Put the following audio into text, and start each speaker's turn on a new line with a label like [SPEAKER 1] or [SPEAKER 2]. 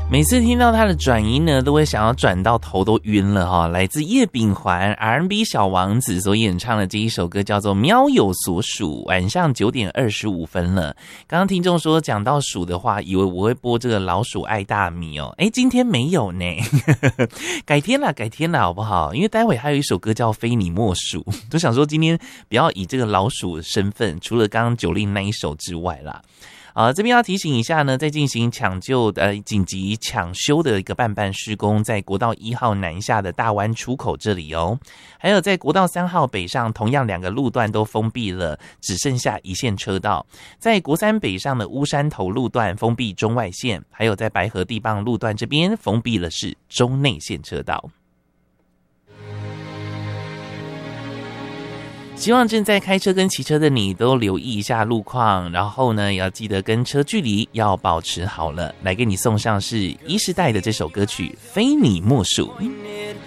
[SPEAKER 1] 每次听到他的转音呢，都会想要转到头都晕了哈。来自叶秉环 R&B 小王子所演唱的这一首歌叫做《喵有所属》，晚上9点25分了。刚刚听众说讲到鼠的话，以为我会播这个老鼠爱大米哦，今天没有呢，改天啦好不好？因为待会还有一首歌叫《非你莫属》，就想说今天不要以这个老鼠的身份，除了刚刚9令那一首之外啦。这边要提醒一下呢，在进行抢救紧急抢修的一个办施工，在国道1号南下的大湾出口这里哦，还有在国道3号北上，同样2个路段都封闭了，只剩下1线车道。在国3北上的乌山头路段封闭中外线，还有在白河地磅路段这边封闭了是中内线车道。希望正在开车跟骑车的你都留意一下路况，然后呢，也要记得跟车距离要保持好了。来给你送上是1世代的这首歌曲《非你莫属》。